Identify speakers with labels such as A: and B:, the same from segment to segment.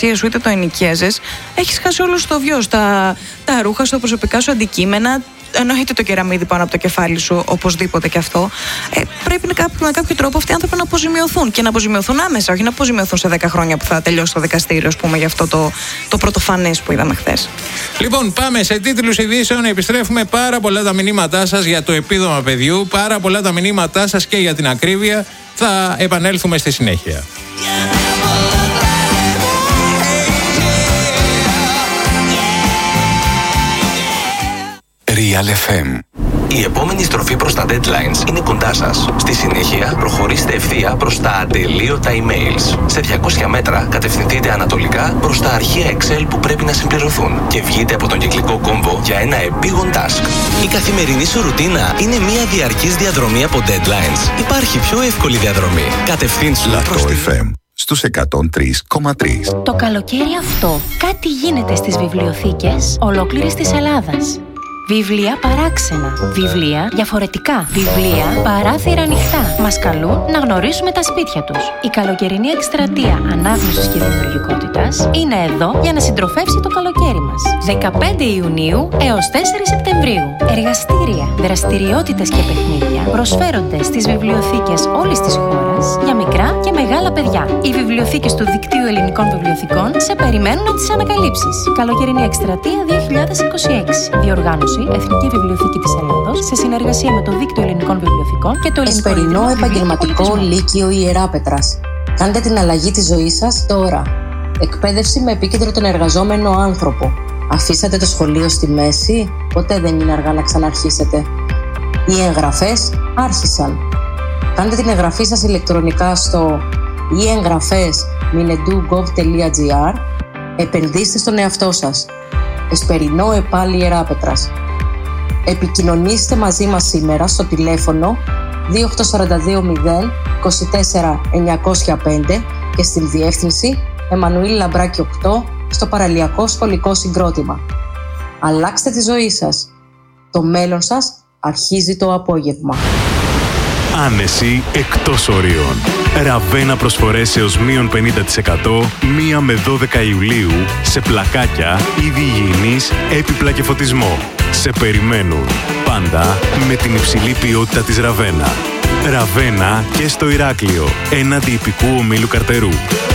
A: εργασία σου, είτε το ενοικίαζες, έχεις χάσει όλο το βιός. Τα ρούχα σου, τα προσωπικά σου αντικείμενα, εννοείται το κεραμίδι πάνω από το κεφάλι σου, οπωσδήποτε και αυτό. Πρέπει με κάποιο τρόπο αυτοί οι άνθρωποι να αποζημιωθούν και να αποζημιωθούν άμεσα, όχι να αποζημιωθούν σε 10 χρόνια που θα τελειώσει το δικαστήριο, ας πούμε, για αυτό το πρωτοφανές που είδαμε χθες.
B: Λοιπόν, πάμε σε τίτλους ειδήσεων. Επιστρέφουμε. Πάρα πολλά τα μηνύματά σας για το επίδομα παιδιού, πάρα πολλά τα μηνύματά σας και για την ακρίβεια. Θα επανέλθουμε στη συνέχεια.
C: Real FM. Η επόμενη στροφή προς τα deadlines είναι κοντά σας. Στη συνέχεια, προχωρήστε ευθεία προς τα ατελείωτα emails. Σε 200 μέτρα, κατευθυνθείτε ανατολικά προς τα αρχεία Excel που πρέπει να συμπληρωθούν και βγείτε από τον κυκλικό κόμβο για ένα επίγον task. Η καθημερινή σου ρουτίνα είναι μια διαρκής διαδρομή από deadlines. Υπάρχει πιο εύκολη διαδρομή. Κατευθύνσου προς
D: τη FM. Στους 103,3.
E: Το καλοκαίρι αυτό κάτι γίνεται στις βιβλιοθήκες ολόκληρης της Ελλάδας. Βιβλία παράξενα, βιβλία διαφορετικά, βιβλία παράθυρα ανοιχτά. Μας καλούν να γνωρίσουμε τα σπίτια τους. Η καλοκαιρινή εκστρατεία ανάγνωσης και δημιουργικότητας είναι εδώ για να συντροφεύσει το καλοκαίρι μας. 15 Ιουνίου έως 4 Σεπτεμβρίου. Εργαστήρια, δραστηριότητες και παιχνίδια προσφέρονται στις βιβλιοθήκες όλης της χώρας για μικρά και μεγάλα παιδιά. Οι βιβλιοθήκες του Δικτύου Ελληνικών Βιβλιοθηκών σε περιμένουν να τις ανακαλύψεις. Καλοκαιρινή εκστρατεία 2026. Διοργάνωση Εθνική Βιβλιοθήκη της Ελλάδος σε συνεργασία με το Δίκτυο Ελληνικών Βιβλιοθηκών και το Ελληνικό
F: Εσπερινό Επαγγελματικό Λύκειο Ιεράπετρας. Κάντε την αλλαγή της ζωής σας τώρα. Εκπαίδευση με επίκεντρο τον εργαζόμενο άνθρωπο. Αφήσατε το σχολείο στη μέση? Ποτέ δεν είναι αργά να ξαναρχίσετε. Οι εγγραφές άρχισαν. Κάντε την εγγραφή σας ηλεκτρονικά στο iengραφes.minedu.gov.gr. Επενδύστε στον εαυτό σας. Εσπερινό ΕΠΑΛ Ιεράπετρας. Επικοινωνήστε μαζί μας σήμερα στο τηλέφωνο 2842 024 905 και στην διεύθυνση Εμμανουήλ Λαμπράκη 8 στο Παραλιακό Σχολικό Συγκρότημα. Αλλάξτε τη ζωή σας. Το μέλλον σας αρχίζει το απόγευμα.
G: Άνεση εκτός ορίων. Ραβένα προσφορές έως μείον 50% 1 με 12 Ιουλίου σε πλακάκια, είδη υγιεινής, έπιπλα και φωτισμό. Σε περιμένουν. Πάντα με την υψηλή ποιότητα της Ραβένα. Ραβένα και στο Ηράκλειο, έναντι υπηκού ομίλου Καρτερού.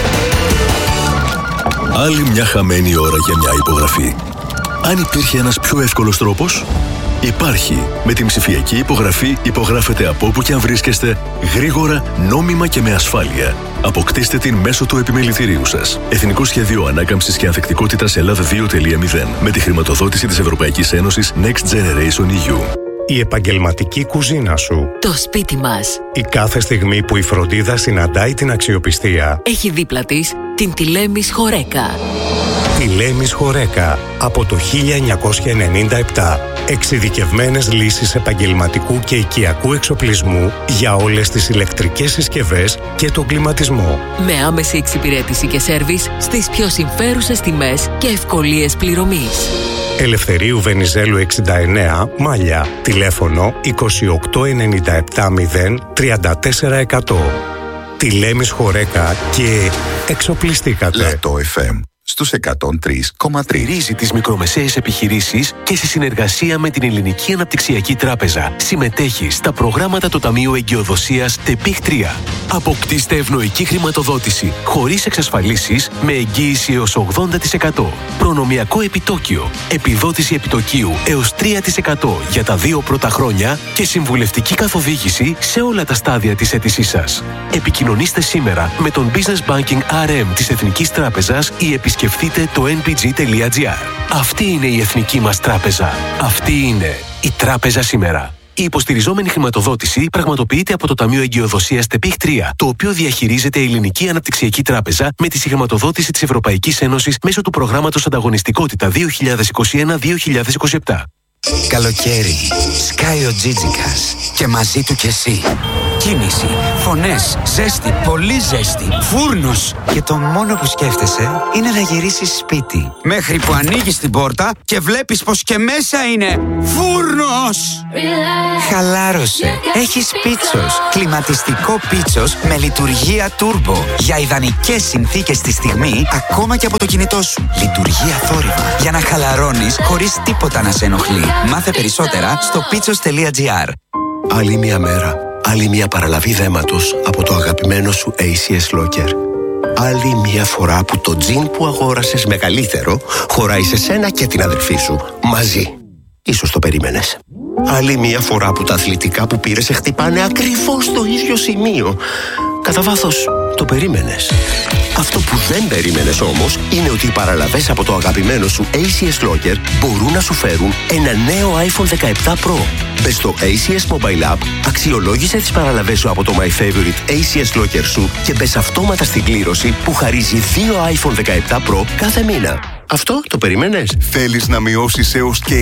H: Άλλη μια χαμένη ώρα για μια υπογραφή. Αν υπήρχε ένας πιο εύκολος τρόπος, υπάρχει. Με την ψηφιακή υπογραφή υπογράφετε από όπου και αν βρίσκεστε, γρήγορα, νόμιμα και με ασφάλεια. Αποκτήστε την μέσω του επιμελητηρίου σας. Εθνικό Σχέδιο Ανάκαμψης και Ανθεκτικότητας Ελλάδα 2.0 με τη χρηματοδότηση της Ευρωπαϊκής Ένωσης Next Generation EU.
I: Η επαγγελματική κουζίνα σου.
J: Το σπίτι μας.
I: Η κάθε στιγμή που η φροντίδα συναντάει την αξιοπιστία.
J: Έχει δίπλα της την Τηλέμης Χορέκα.
I: Τηλέμης Χορέκα από το 1997. Εξειδικευμένες λύσεις επαγγελματικού και οικιακού εξοπλισμού για όλες τις ηλεκτρικές συσκευές και τον κλιματισμό.
J: Με άμεση εξυπηρέτηση και σέρβις στις πιο συμφέρουσες τιμές και ευκολίες πληρωμής.
I: Ελευθερίου Βενιζέλου 69, Μάλια. Τηλέφωνο 2897 034 100. Τηλέμης Χορέκα και εξοπλιστήκατε.
D: Λατό FM. Στους 103,3.
C: Στηρίζει τις μικρομεσαίες επιχειρήσεις και σε συνεργασία με την Ελληνική Αναπτυξιακή Τράπεζα συμμετέχει στα προγράμματα του Ταμείου Εγκυοδοσίας ΤΕΠΙΧ 3. Αποκτήστε ευνοϊκή χρηματοδότηση χωρίς εξασφαλίσεις με εγγύηση έως 80%. Προνομιακό επιτόκιο, επιδότηση επιτοκίου έως 3% για τα 2 πρώτα χρόνια και συμβουλευτική καθοδήγηση σε όλα τα στάδια της αίτησής σας. Επικοινωνήστε σήμερα με τον Business Banking RM της Εθνικής Τράπεζας ή επισκεφτείτε το npg.gr. Αυτή είναι η εθνική μας τράπεζα. Αυτή είναι η τράπεζα σήμερα. Η υποστηριζόμενη χρηματοδότηση πραγματοποιείται από το Ταμείο Εγκυοδοσίας ΤΕΠΙΧ 3, το οποίο διαχειρίζεται η Ελληνική Αναπτυξιακή Τράπεζα με τη συγχρηματοδότηση της Ευρωπαϊκής Ένωσης μέσω του προγράμματος Ανταγωνιστικότητα 2021-2027.
K: Καλοκαίρι, σκάει ο Τζίτζικας και μαζί του κι εσύ. κίνηση, φωνές, ζέστη, πολύ ζέστη, φούρνος. Και το μόνο που σκέφτεσαι είναι να γυρίσεις σπίτι. Μέχρι που ανοίγεις την πόρτα και βλέπεις πως και μέσα είναι φούρνος. Χαλάρωσε. Έχεις Πίτσος. Κλιματιστικό Πίτσος με λειτουργία turbo. Για ιδανικές συνθήκες στη στιγμή, ακόμα και από το κινητό σου. Λειτουργία θόρυβα. Για να χαλαρώνεις χωρίς τίποτα να σε ενοχλεί. Μάθε περισσότερα στο pitsos.gr.
H: Άλλη μια μέρα, άλλη μια παραλαβή δέματος από το αγαπημένο σου ACS Locker. Άλλη μια φορά που το τζιν που αγόρασες μεγαλύτερο χωράει σε σένα και την αδερφή σου μαζί. Ίσως το περίμενες. Άλλη μια φορά που τα αθλητικά που πήρες σε χτυπάνε ακριβώς στο ίδιο σημείο. Κατά βάθος το περίμενες. Αυτό που δεν περίμενες όμως είναι ότι οι παραλαβές από το αγαπημένο σου ACS Locker μπορούν να σου φέρουν ένα νέο iPhone 17 Pro. Μπες στο ACS Mobile App, αξιολόγησε τις παραλαβές σου από το My Favorite ACS Locker σου και μπες αυτόματα στην κλήρωση που χαρίζει 2 iPhone 17 Pro κάθε μήνα. Αυτό το περίμενες?
L: Θέλεις να μειώσεις έως και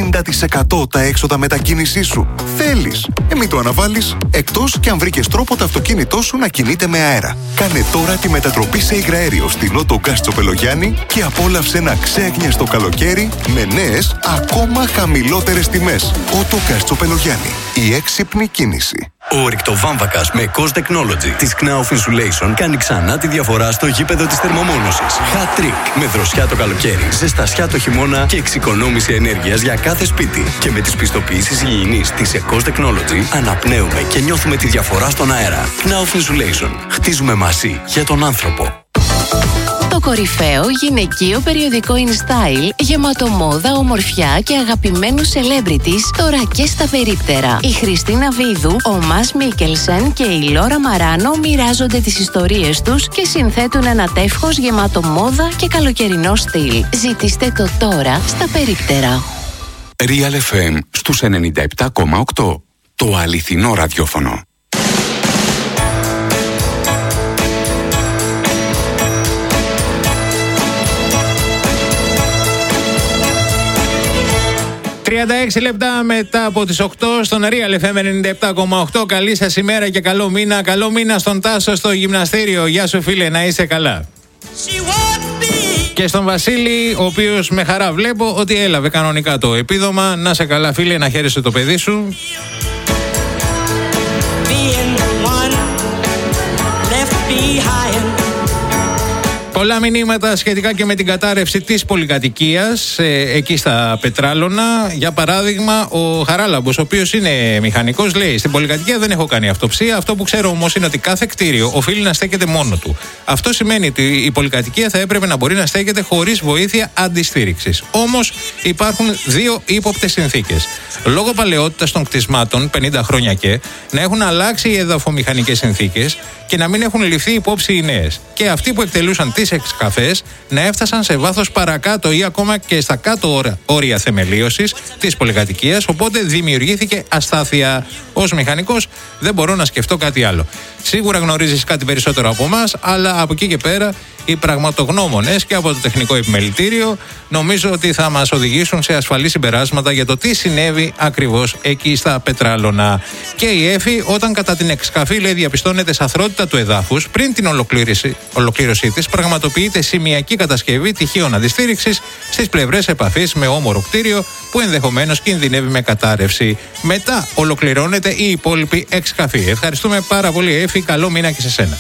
L: 60% τα έξοδα μετακίνησής σου? Θέλεις? Μην το αναβάλεις, εκτός και αν βρήκες τρόπο το αυτοκίνητό σου να κινείται με αέρα. Κάνε τώρα τη μετατροπή σε υγραέριο στην Auto Gas Τσοπελογιάννη και απόλαυσε ένα ξέγνιαστο καλοκαίρι με νέες, ακόμα χαμηλότερες τιμές. Auto Gas Τσοπελογιάννη. Η έξυπνη κίνηση.
M: Ο ρηκτοβάμβακας με Cost Technology της Knauf Insulation κάνει ξανά τη διαφορά στο γήπεδο της θερμομόνωσης. Hat trick με δροσιά το καλοκαίρι, ζεστασιά το χειμώνα και εξοικονόμηση ενέργειας για κάθε σπίτι. Και με τις πιστοποιήσεις υγιεινής της Cost Technology αναπνέουμε και νιώθουμε τη διαφορά στον αέρα. Knauf Insulation. Χτίζουμε μαζί για τον άνθρωπο.
E: Το κορυφαίο γυναικείο περιοδικό InStyle, γεμάτο μόδα, ομορφιά και αγαπημένους celebrities, τώρα και στα περίπτερα. Η Χριστίνα Βίδου, ο Μας Μίκελσεν και η Λόρα Μαράνο μοιράζονται τις ιστορίες τους και συνθέτουν ένα τεύχος γεμάτο μόδα και καλοκαιρινό στυλ. Ζητήστε το τώρα στα περίπτερα.
N: Real FM στους 97,8. Το αληθινό ραδιόφωνο.
B: 36 λεπτά μετά από τις 8 στον Real FM 97,8. Καλή σας ημέρα και καλό μήνα. Καλό μήνα στον Τάσο στο γυμναστήριο. Γεια σου φίλε, να είσαι καλά. Και στον Βασίλη, ο οποίος με χαρά βλέπω ότι έλαβε κανονικά το επίδομα. Να σε καλά φίλε, να χαίρεσαι το παιδί σου. Πολλά μηνύματα σχετικά και με την κατάρρευση της πολυκατοικίας εκεί στα Πετράλωνα. Για παράδειγμα, ο Χαράλαμπος, ο οποίος είναι μηχανικός, λέει: στην πολυκατοικία δεν έχω κάνει αυτοψία. Αυτό που ξέρω όμως είναι ότι κάθε κτίριο οφείλει να στέκεται μόνο του. Αυτό σημαίνει ότι η πολυκατοικία θα έπρεπε να μπορεί να στέκεται χωρίς βοήθεια αντιστήριξης. Όμως υπάρχουν δύο ύποπτες συνθήκες. Λόγω παλαιότητας των κτισμάτων, 50 χρόνια και, να έχουν αλλάξει οι εδαφομηχανικές συνθήκες και να μην έχουν ληφθεί υπόψη οι νέες. Και αυτοί που εκτελούσαν τις εξκαφές να έφτασαν σε βάθος παρακάτω ή ακόμα και στα κάτω όρια θεμελίωσης της πολυκατοικίας, οπότε δημιουργήθηκε αστάθεια. Ως μηχανικός δεν μπορώ να σκεφτώ κάτι άλλο. Σίγουρα γνωρίζεις κάτι περισσότερο από εμάς, αλλά από εκεί και πέρα οι πραγματογνώμονες και από το τεχνικό επιμελητήριο νομίζω ότι θα μας οδηγήσουν σε ασφαλή συμπεράσματα για το τι συνέβη ακριβώς εκεί στα Πετράλωνα. Και η ΕΦΗ, όταν κατά την εξκαφή, λέει, διαπιστώνεται σαθρότητα του εδάφους, πριν την ολοκλήρωσή της, πραγματοποιείται σημειακή κατασκευή τυχείων αντιστήριξης στις πλευρές επαφής με όμορο κτίριο που ενδεχομένως κινδυνεύει με κατάρρευση. Μετά ολοκληρώνεται η υπόλοιπη εξκαφή. Ευχαριστούμε πάρα πολύ, ΕΦΗ. Καλό μήνα και σε σένα.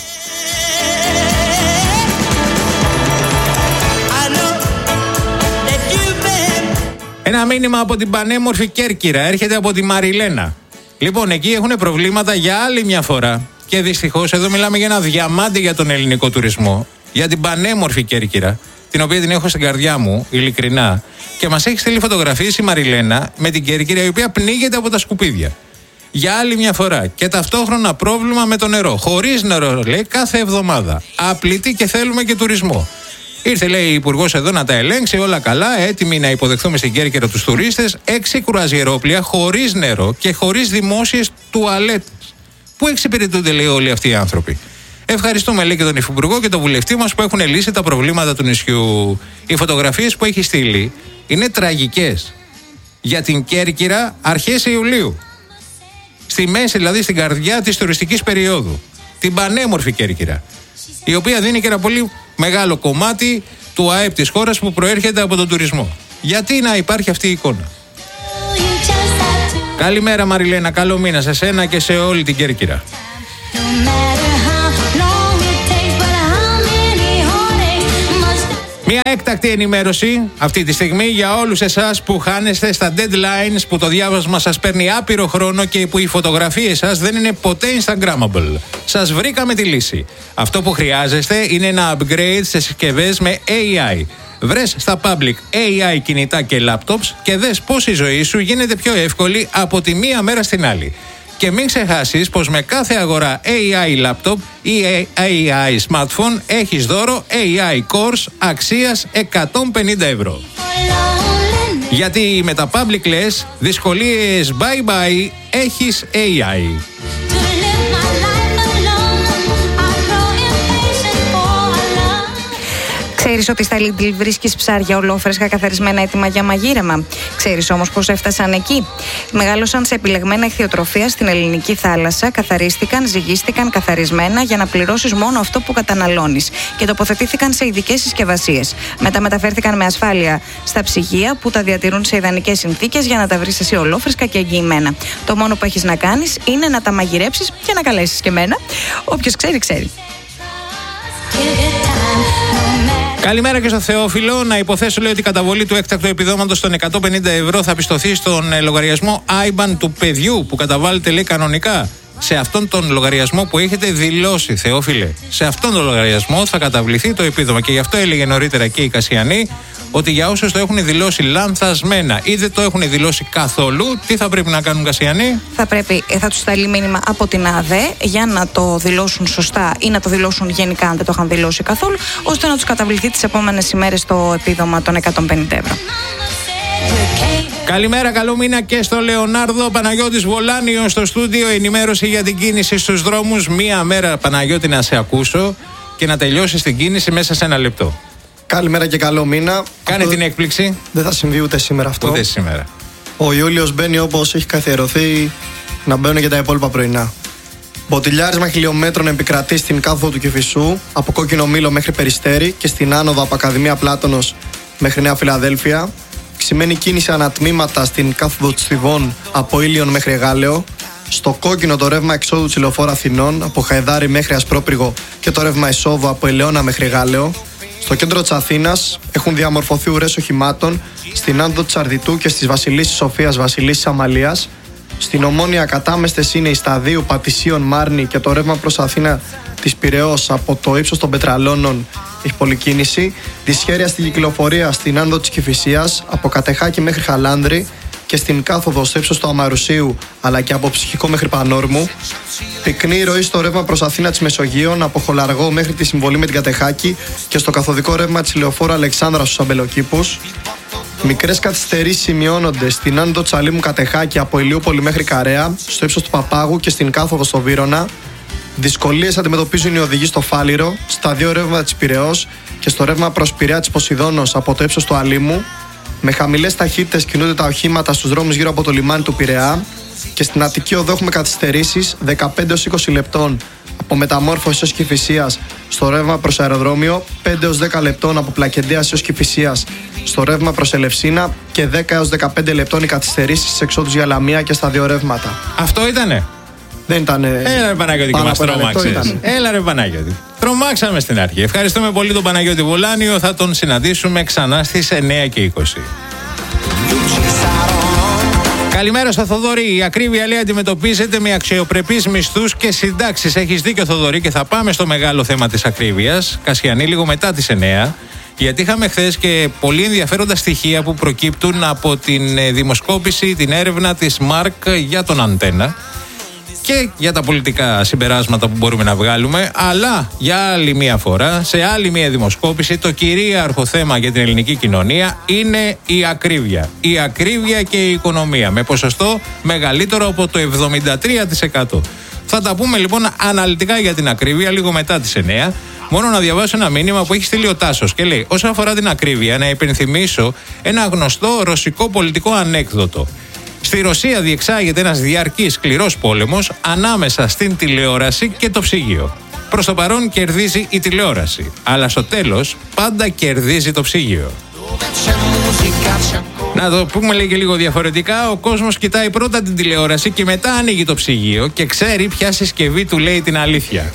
B: Ένα μήνυμα από την πανέμορφη Κέρκυρα έρχεται από τη Μαριλένα. Λοιπόν, εκεί έχουν προβλήματα για άλλη μια φορά. Και δυστυχώς εδώ μιλάμε για ένα διαμάντι για τον ελληνικό τουρισμό. Για την πανέμορφη Κέρκυρα, την οποία την έχω στην καρδιά μου, ειλικρινά. Και μας έχει στείλει φωτογραφίες η Μαριλένα με την Κέρκυρα, η οποία πνίγεται από τα σκουπίδια. Για άλλη μια φορά. Και ταυτόχρονα πρόβλημα με το νερό. Χωρίς νερό, λέει, κάθε εβδομάδα. Άπλητη και θέλουμε και τουρισμό. Ήρθε, λέει, η Υπουργός εδώ να τα ελέγξει, όλα καλά, έτοιμοι να υποδεχθούμε στην Κέρκυρα τους τουρίστες. 6 κουραζιερόπλια χωρίς νερό και χωρίς δημόσιες τουαλέτες. Πού εξυπηρετούνται, λέει, όλοι αυτοί οι άνθρωποι. Ευχαριστούμε, λέει, και τον Υφυπουργό και τον βουλευτή μας που έχουν λύσει τα προβλήματα του νησιού. Οι φωτογραφίες που έχει στείλει είναι τραγικές. Για την Κέρκυρα αρχές Ιουλίου. Στη μέση, δηλαδή στην καρδιά της τουριστικής περίοδου. Την πανέμορφη Κέρκυρα, η οποία δίνει και ένα πολύ μεγάλο κομμάτι του ΑΕΠ της χώρας που προέρχεται από τον τουρισμό. Γιατί να υπάρχει αυτή η εικόνα? Καλημέρα Μαριλένα, καλό μήνα σε σένα και σε όλη την Κέρκυρα. Μια έκτακτη ενημέρωση αυτή τη στιγμή για όλους εσάς που χάνεστε στα deadlines, που το διάβασμα σας παίρνει άπειρο χρόνο και που οι φωτογραφίες σας δεν είναι ποτέ Instagrammable. Σας βρήκαμε τη λύση. Αυτό που χρειάζεστε είναι ένα upgrade σε συσκευές με AI. Βρες στα public AI κινητά και laptops και δες πώς η ζωή σου γίνεται πιο εύκολη από τη μία μέρα στην άλλη. Και μην ξεχάσεις πως με κάθε αγορά AI laptop ή AI smartphone έχεις δώρο AI course αξίας 150 ευρώ. Γιατί με τα public λες, δυσκολίες bye bye, έχεις AI.
A: Ξέρεις ότι στα Lidl βρίσκεις ψάρια ολόφρεσκα καθαρισμένα έτοιμα για μαγείρεμα? Ξέρεις όμως πώς έφτασαν εκεί? Μεγάλωσαν σε επιλεγμένα ηχθειοτροφία στην ελληνική θάλασσα, καθαρίστηκαν, ζυγίστηκαν καθαρισμένα για να πληρώσεις μόνο αυτό που καταναλώνεις και τοποθετήθηκαν σε ειδικές συσκευασίες. Μετά μεταφέρθηκαν με ασφάλεια στα ψυγεία που τα διατηρούν σε ιδανικές συνθήκες για να τα βρεις εσύ ολόφρεσκα και εγγυημένα. Το μόνο που έχεις να κάνεις είναι να τα μαγειρέψεις και να καλέσεις και εμένα. Όποιος ξέρει, ξέρει.
B: Καλημέρα και στο Θεόφιλο. Να υποθέσω, λέει, ότι η καταβολή του έκτακτου επιδόματος των 150 ευρώ θα πιστωθεί στον λογαριασμό IBAN του παιδιού που καταβάλλεται, λέει, κανονικά. Σε αυτόν τον λογαριασμό που έχετε δηλώσει, Θεόφιλε. Σε αυτόν τον λογαριασμό θα καταβληθεί το επίδομα. Και γι' αυτό έλεγε νωρίτερα και η Κασιανή ότι για όσους το έχουν δηλώσει λανθασμένα ή δεν το έχουν δηλώσει καθόλου, τι θα πρέπει να κάνουν, Κασιανή?
A: Θα τους σταλεί μήνυμα από την ΑΔΕ για να το δηλώσουν σωστά ή να το δηλώσουν γενικά αν δεν το είχαν δηλώσει καθόλου, ώστε να τους καταβληθεί τις επόμενες ημέρες το επίδομα των 150 ευρώ.
B: Καλημέρα, καλό μήνα και στο Λεωνάρδο. Παναγιώτης Βολάνιος στο στούντιο. Ενημέρωση για την κίνηση στους δρόμους. Μία μέρα, Παναγιώτη, να σε ακούσω και να τελειώσεις την κίνηση μέσα σε ένα λεπτό.
O: Καλημέρα και καλό μήνα.
B: Κάνε την έκπληξη.
O: Δεν θα συμβεί ούτε σήμερα αυτό.
B: Ούτε σήμερα.
O: Ο Ιούλιος μπαίνει όπως έχει καθιερωθεί να μπαίνουν και τα υπόλοιπα πρωινά. Μποτιλιάρισμα χιλιόμετρων επικρατεί στην κάθοδο του Κηφισού, από Κόκκινο Μήλο μέχρι Περιστέρι και στην άνοδο από Ακαδημία Πλάτωνος μέχρι Νέα Φιλαδέλφια. Ξημένη κίνηση ανατμήματα στην κάθοδο Τσιβών από Ήλιον μέχρι Εγάλεο. Στο κόκκινο το ρεύμα εξόδου της Λεωφόρου Αθηνών από Χαϊδάρι μέχρι Ασπρόπυργο και το ρεύμα εισόδου από Ελαιώνα μέχρι Εγάλεο. Στο κέντρο της Αθήνας έχουν διαμορφωθεί ουρές οχημάτων στην άνοδο της Αρδιτού και στις Βασιλίσσης Σοφίας Βασιλίσσης Αμαλίας. Στην Ομόνια κατάμεστες είναι οι Σταδίου, Πατησίων, Μάρνη και το ρεύμα προς Αθήνα της Πειραιώς από το ύψος των Πετραλώνων έχει πολυκίνηση. Δυσχέρεια στην κυκλοφορία στην άνοδο της Κηφισίας από Κατεχάκη μέχρι Χαλάνδρη και στην κάθοδο στο ύψος του Αμαρουσίου αλλά και από Ψυχικό μέχρι Πανόρμου. Πυκνή ροή στο ρεύμα προς Αθήνα της Μεσογείων από Χολαργό μέχρι τη συμβολή με την Κατεχάκη και στο καθοδικό ρεύμα της Λεωφόρου Αλεξάνδρα στους Αμπελοκήπους. Μικρές καθυστερήσεις σημειώνονται στην άνοδο Τσαλίμου Κατεχάκη από Ηλιούπολη μέχρι Καρέα, στο ύψος του Παπάγου και στην κάθοδο στο Βύρωνα. Δυσκολίες αντιμετωπίζουν οι οδηγοί στο Φάληρο, στα δύο ρεύματα της Πειραιώς και στο ρεύμα προς Πειραιά της Ποσειδώνος από το ύψος του Αλήμου. Με χαμηλές ταχύτητες κινούνται τα οχήματα στους δρόμους γύρω από το λιμάνι του Πειραιά και στην Αττική Οδό έχουμε καθυστερήσεις 15-20 λεπτών από Μεταμόρφωση έως Κηφισίας στο ρεύμα προς αεροδρόμιο, 5-10 λεπτών από Πλακεντέας έως Κηφισίας στο ρεύμα προς Ελευσίνα και 10-15 λεπτών οι καθυστερήσεις στις εξόδους για Λαμία και στα δύο ρεύματα.
B: Αυτό ήτανε?
O: Δεν ήτανε.
B: Έλα ρε Παναγιώτη και μας τρομάξες. Έλα ρε Παναγιώτη. Τρομάξαμε στην αρχή. Ευχαριστούμε πολύ τον Παναγιώτη Βολάνιο. Θα τον συναντήσουμε ξανά στις 9:20. Καλημέρα στο Θοδωρή. Η ακρίβεια, λέει, αντιμετωπίζεται με αξιοπρεπείς μισθούς και συντάξεις. Έχεις δίκιο, Θοδωρή, και θα πάμε στο μεγάλο θέμα της ακρίβειας. Κασιανή, λίγο μετά τις 9. Γιατί είχαμε χθες και πολύ ενδιαφέροντα στοιχεία που προκύπτουν από την δημοσκόπηση, την έρευνα της ΜΑΡΚ για τον Αντένα και για τα πολιτικά συμπεράσματα που μπορούμε να βγάλουμε, αλλά για άλλη μία φορά, σε άλλη μία δημοσκόπηση, το κυρίαρχο θέμα για την ελληνική κοινωνία είναι η ακρίβεια. Η ακρίβεια και η οικονομία, με ποσοστό μεγαλύτερο από το 73%. Θα τα πούμε λοιπόν αναλυτικά για την ακρίβεια λίγο μετά τις 9. Μόνο να διαβάσω ένα μήνυμα που έχει στείλει ο Τάσος και λέει: όσον αφορά την ακρίβεια, να υπενθυμίσω ένα γνωστό ρωσικό πολιτικό ανέκδοτο. Στη Ρωσία διεξάγεται ένας διαρκής σκληρός πόλεμος ανάμεσα στην τηλεόραση και το ψυγείο. Προς το παρόν κερδίζει η τηλεόραση, αλλά στο τέλος πάντα κερδίζει το ψυγείο. Να το πούμε λέει και λίγο διαφορετικά, ο κόσμος κοιτάει πρώτα την τηλεόραση και μετά ανοίγει το ψυγείο και ξέρει ποια συσκευή του λέει την αλήθεια.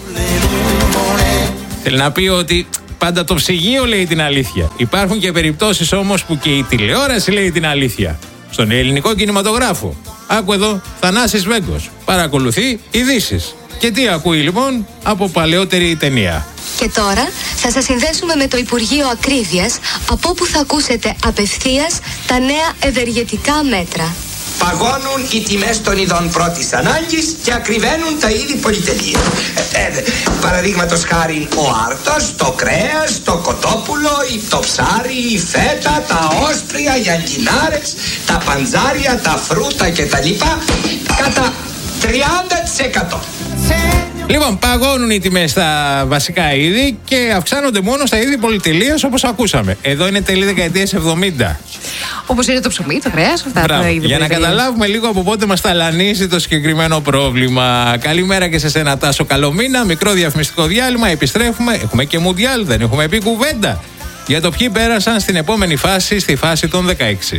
B: Θέλει να πει ότι πάντα το ψυγείο λέει την αλήθεια. Υπάρχουν και περιπτώσεις όμως που και η τηλεόραση λέει την αλήθεια. Στον ελληνικό κινηματογράφο. Άκου εδώ, Θανάσης Βέγκος. Παρακολουθεί ειδήσεις. Και τι ακούει λοιπόν από παλαιότερη ταινία.
P: Και τώρα θα σας συνδέσουμε με το Υπουργείο Ακρίβειας, από όπου θα ακούσετε απευθείας τα νέα ευεργετικά μέτρα.
Q: Παγώνουν οι τιμές των ειδών πρώτης ανάγκης και ακριβένουν τα είδη πολυτελείας. Παραδείγματος χάρη ο άρτος, το κρέας, το κοτόπουλο, το ψάρι, η φέτα, τα όσπρια, οι αγκινάρες, τα παντζάρια, τα φρούτα κτλ. Κατά 30%.
B: Λοιπόν, παγώνουν οι τιμές στα βασικά είδη και αυξάνονται μόνο στα είδη πολυτελείας όπως ακούσαμε. Εδώ είναι τέλη δεκαετίας 70.
A: Όπως είναι το ψωμί, το κρέας, αυτά τα είδη.
B: Για να καταλάβουμε λίγο από πότε μας ταλανίζει το συγκεκριμένο πρόβλημα. Καλημέρα και σε σένα, Τάσο Καλομήνα. Μικρό διαφημιστικό διάλειμμα. Επιστρέφουμε. Έχουμε και Μουντιάλ, δεν έχουμε πει κουβέντα για το ποιοι πέρασαν στην επόμενη φάση, στη φάση των 16.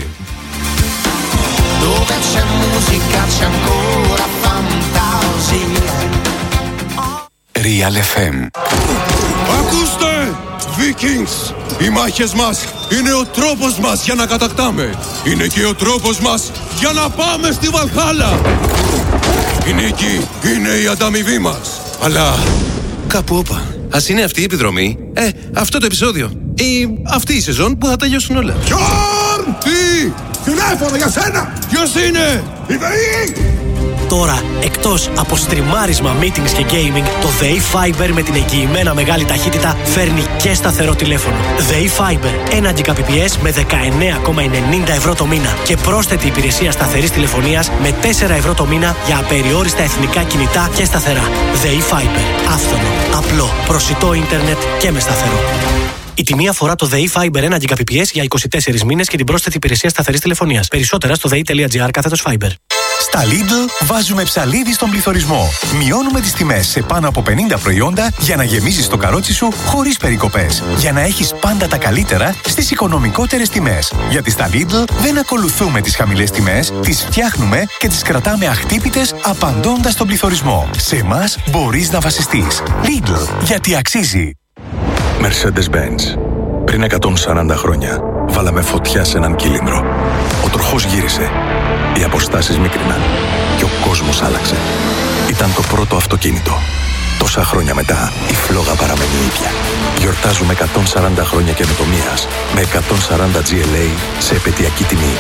N: Real FM.
R: Ακούστε! Vikings! Οι μάχες μας είναι ο τρόπος μας για να κατακτάμε. Είναι και ο τρόπος μας για να πάμε στη Βαλχάλα. Η νίκη είναι η ανταμοιβή μας. Αλλά κάπου όπα. Ας είναι αυτή η επιδρομή, αυτό το επεισόδιο ή αυτή η σεζόν που θα τελειώσουν όλα. Γιόρν! Τι! Τηλέφωνο για σένα! Ποιος είναι? Η ΔΕΗ!
S: Τώρα, εκτός από στριμάρισμα, meetings και gaming, το ΔΕΗ Fiber με την εγγυημένα μεγάλη ταχύτητα φέρνει και σταθερό τηλέφωνο. ΔΕΗ Fiber, 1 Gbps με 19,90 ευρώ το μήνα και πρόσθετη υπηρεσία σταθερής τηλεφωνίας με 4 ευρώ το μήνα για απεριόριστα εθνικά κινητά και σταθερά. ΔΕΗ Fiber, άφθονο, απλό, προσιτό ίντερνετ και με σταθερό. Η τιμή αφορά το ΔΕΗ Fiber 1 Gbps για 24 μήνες και την πρόσθετη υπηρεσία σταθερής τηλεφωνίας. Περισσότερα στο dei.gr/Fiber.
T: Στα Lidl βάζουμε ψαλίδι στον πληθωρισμό. Μειώνουμε τις τιμές σε πάνω από 50 προϊόντα για να γεμίζεις το καρότσι σου χωρίς περικοπές. Για να έχεις πάντα τα καλύτερα στις οικονομικότερες τιμές. Γιατί στα Lidl δεν ακολουθούμε τις χαμηλές τιμές, τις φτιάχνουμε και τις κρατάμε αχτύπητες απαντώντας στον πληθωρισμό. Σε εμάς μπορείς να βασιστείς. Lidl, γιατί αξίζει.
H: Mercedes-Benz. Πριν 140 χρόνια βάλαμε φωτιά σε έναν κύλινδρο. Ο τροχός γύρισε. Οι αποστάσεις μίκριναν και ο κόσμος άλλαξε. Ήταν το πρώτο αυτοκίνητο. Τόσα χρόνια μετά η φλόγα παραμένει ίδια. Γιορτάζουμε 140 χρόνια καινοτομίας με 140 GLA σε επαιτειακή τιμή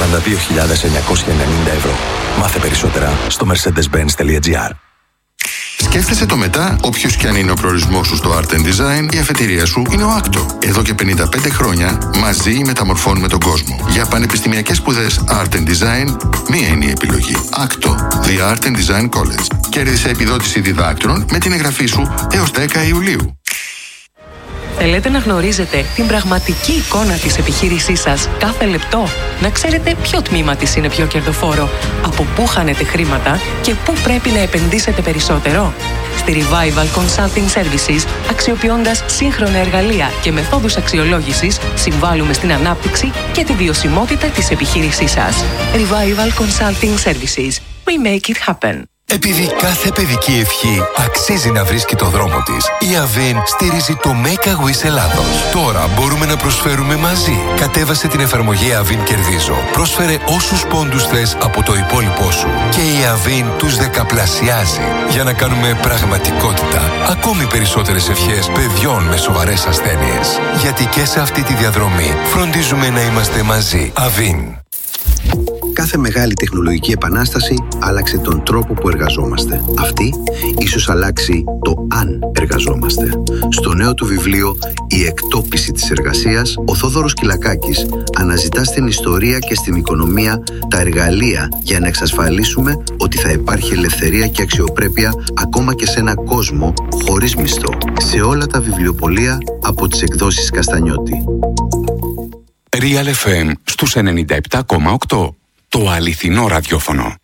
H: 42.990 ευρώ. Μάθε περισσότερα στο mercedes-benz.gr.
U: Σκέφτεσαι το μετά, όποιος κι αν είναι ο προορισμός σου στο Art and Design, η αφετηρία σου είναι ο Acto. Εδώ και 55 χρόνια μαζί μεταμορφώνουμε τον κόσμο. Για πανεπιστημιακές σπουδές Art and Design, μία είναι η επιλογή. Acto, The Art and Design College. Κέρδισε επιδότηση διδάκτρων με την εγγραφή σου έως 10 Ιουλίου.
V: Θέλετε να γνωρίζετε την πραγματική εικόνα της επιχείρησής σας κάθε λεπτό? Να ξέρετε ποιο τμήμα της είναι πιο κερδοφόρο, από πού χάνετε χρήματα και πού πρέπει να επενδύσετε περισσότερο? Στη Revival Consulting Services, αξιοποιώντας σύγχρονα εργαλεία και μεθόδους αξιολόγησης, συμβάλλουμε στην ανάπτυξη και τη βιωσιμότητα της επιχείρησής σας. Revival Consulting Services. We make it happen.
T: Επειδή κάθε παιδική ευχή αξίζει να βρίσκει το δρόμο της, η Avin στηρίζει το Make a Wish Ελλάδος. Τώρα μπορούμε να προσφέρουμε μαζί. Κατέβασε την εφαρμογή Avin Κερδίζω. Πρόσφερε όσους πόντους θες από το υπόλοιπό σου και η Avin τους δεκαπλασιάζει για να κάνουμε πραγματικότητα ακόμη περισσότερες ευχές παιδιών με σοβαρές ασθένειες. Γιατί και σε αυτή τη διαδρομή φροντίζουμε να είμαστε μαζί. Avin.
W: Κάθε μεγάλη τεχνολογική επανάσταση άλλαξε τον τρόπο που εργαζόμαστε. Αυτή ίσως αλλάξει το αν εργαζόμαστε. Στο νέο του βιβλίο «Η εκτόπιση της εργασίας», ο Θόδωρος Κυλακάκης αναζητά στην ιστορία και στην οικονομία τα εργαλεία για να εξασφαλίσουμε ότι θα υπάρχει ελευθερία και αξιοπρέπεια ακόμα και σε ένα κόσμο χωρίς μισθό. Σε όλα τα βιβλιοπωλεία από τις εκδόσεις Καστανιώτη.
N: Real FM στους 97,8. Το αληθινό ραδιόφωνο.